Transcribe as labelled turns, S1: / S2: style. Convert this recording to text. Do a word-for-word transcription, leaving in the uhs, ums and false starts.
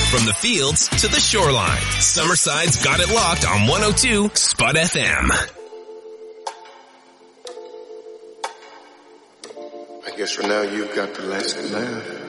S1: From the fields to the shoreline, Summerside's got it locked on one oh two Spud F M.
S2: I guess for now you've got the last laugh.